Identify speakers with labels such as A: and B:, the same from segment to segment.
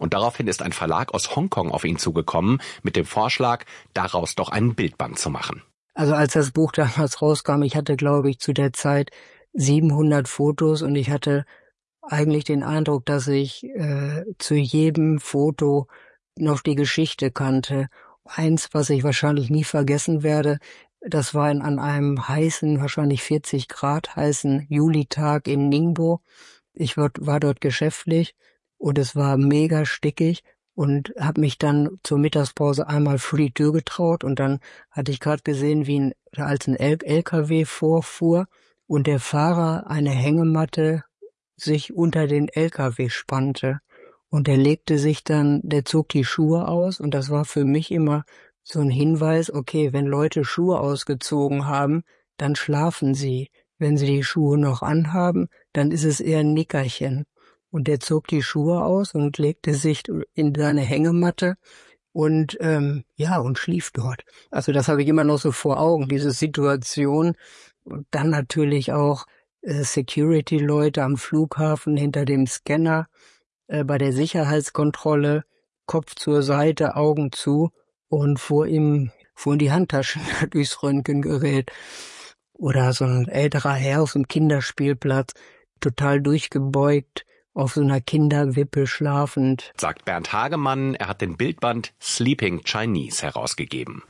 A: Und daraufhin ist ein Verlag aus Hongkong auf ihn zugekommen mit dem Vorschlag, daraus doch einen Bildband zu machen.
B: Also als das Buch damals rauskam, ich hatte, glaube ich, zu der Zeit 700 Fotos und ich hatte eigentlich den Eindruck, dass ich zu jedem Foto noch die Geschichte kannte. Eins, was ich wahrscheinlich nie vergessen werde, das war an einem heißen, wahrscheinlich 40 Grad heißen Julitag in Ningbo. Ich war dort geschäftlich und es war mega stickig und habe mich dann zur Mittagspause einmal vor die Tür getraut und dann hatte ich gerade gesehen, als ein LKW vorfuhr und der Fahrer eine Hängematte sich unter den LKW spannte. Und der zog die Schuhe aus und das war für mich immer so ein Hinweis, okay, wenn Leute Schuhe ausgezogen haben, dann schlafen sie. Wenn sie die Schuhe noch anhaben, dann ist es eher ein Nickerchen. Und der zog die Schuhe aus und legte sich in seine Hängematte und und schlief dort. Also das habe ich immer noch so vor Augen, diese Situation. Und dann natürlich auch Security-Leute am Flughafen hinter dem Scanner, bei der Sicherheitskontrolle, Kopf zur Seite, Augen zu und fuhren die Handtaschen durchs Röntgengerät. Oder so ein älterer Herr auf dem Kinderspielplatz, total durchgebeugt, auf so einer Kinderwippe schlafend.
A: Sagt Bernd Hagemann, er hat den Bildband Sleeping Chinese herausgegeben.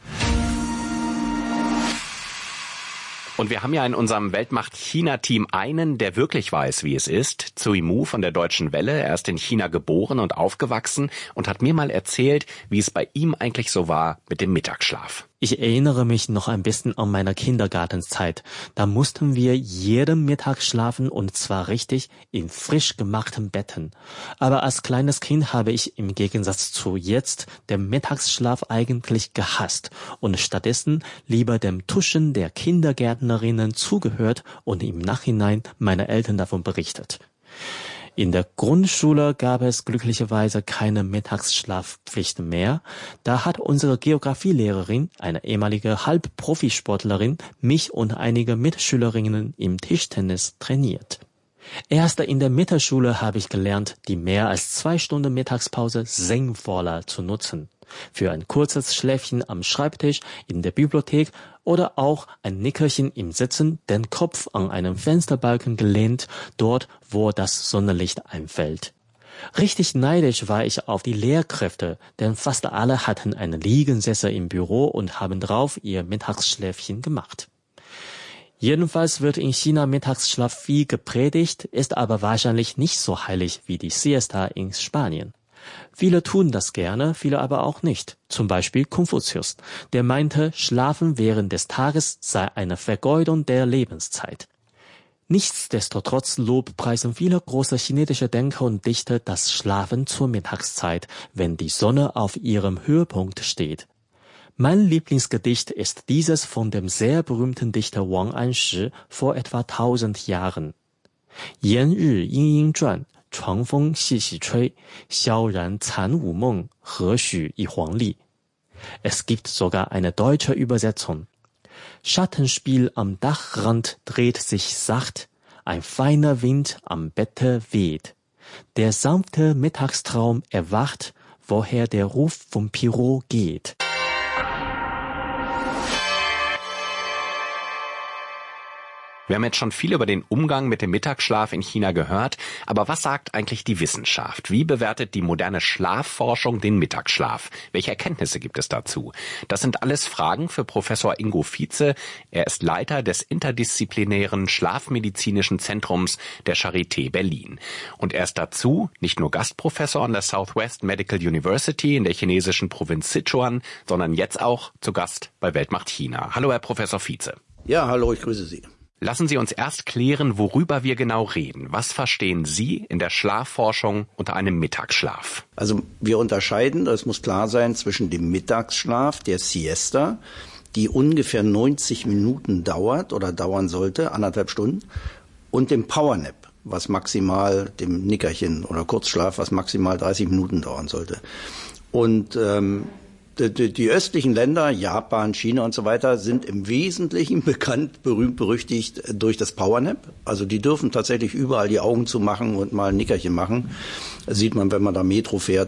A: Und wir haben ja in unserem Weltmacht-China-Team einen, der wirklich weiß, wie es ist. Zui Mu von der Deutschen Welle. Er ist in China geboren und aufgewachsen und hat mir mal erzählt, wie es bei ihm eigentlich so war mit dem Mittagsschlaf.
C: Ich erinnere mich noch ein bisschen an meine Kindergartenzeit. Da mussten wir jeden Mittag schlafen und zwar richtig in frisch gemachten Betten. Aber als kleines Kind habe ich im Gegensatz zu jetzt den Mittagsschlaf eigentlich gehasst und stattdessen lieber dem Tuschen der Kindergärtnerinnen zugehört und im Nachhinein meine Eltern davon berichtet. In der Grundschule gab es glücklicherweise keine Mittagsschlafpflicht mehr. Da hat unsere Geografielehrerin, eine ehemalige Halbprofisportlerin, mich und einige Mitschülerinnen im Tischtennis trainiert. Erst in der Mittelschule habe ich gelernt, die mehr als 2 Stunden Mittagspause sinnvoller zu nutzen. Für ein kurzes Schläfchen am Schreibtisch, in der Bibliothek oder auch ein Nickerchen im Sitzen, den Kopf an einen Fensterbalken gelehnt, dort, wo das Sonnenlicht einfällt. Richtig neidisch war ich auf die Lehrkräfte, denn fast alle hatten einen Liegensessel im Büro und haben drauf ihr Mittagsschläfchen gemacht. Jedenfalls wird in China Mittagsschlaf viel gepredigt, ist aber wahrscheinlich nicht so heilig wie die Siesta in Spanien. Viele tun das gerne, viele aber auch nicht. Zum Beispiel Konfuzius, der meinte, Schlafen während des Tages sei eine Vergeudung der Lebenszeit. Nichtsdestotrotz lobpreisen viele große chinesische Denker und Dichter das Schlafen zur Mittagszeit, wenn die Sonne auf ihrem Höhepunkt steht. Mein Lieblingsgedicht ist dieses von dem sehr berühmten Dichter Wang Anshi vor etwa 1000 Jahren. 炎日阴阴转，床风细细吹，萧然残午梦，何许一黄鹂。 Es gibt sogar eine deutsche Übersetzung. Schattenspiel am Dachrand dreht sich sacht, ein feiner Wind am Bette weht. Der sanfte Mittagstraum erwacht, woher der Ruf vom Pirot geht.
A: Wir haben jetzt schon viel über den Umgang mit dem Mittagsschlaf in China gehört, aber was sagt eigentlich die Wissenschaft? Wie bewertet die moderne Schlafforschung den Mittagsschlaf? Welche Erkenntnisse gibt es dazu? Das sind alles Fragen für Professor Ingo Vietze. Er ist Leiter des interdisziplinären Schlafmedizinischen Zentrums der Charité Berlin. Und er ist dazu nicht nur Gastprofessor an der Southwest Medical University in der chinesischen Provinz Sichuan, sondern jetzt auch zu Gast bei Weltmacht China. Hallo, Herr Professor Vietze.
D: Ja, hallo, ich grüße Sie.
A: Lassen Sie uns erst klären, worüber wir genau reden. Was verstehen Sie in der Schlafforschung unter einem Mittagsschlaf?
D: Also wir unterscheiden, das muss klar sein, zwischen dem Mittagsschlaf, der Siesta, die ungefähr 90 Minuten dauert oder dauern sollte, 1,5 Stunden, und dem Powernap, was maximal, dem Nickerchen oder Kurzschlaf, was maximal 30 Minuten dauern sollte. Und die östlichen Länder, Japan, China und so weiter, sind im Wesentlichen bekannt, berühmt, berüchtigt durch das Powernap. Also die dürfen tatsächlich überall die Augen zumachen und mal ein Nickerchen machen. Das sieht man, wenn man da Metro fährt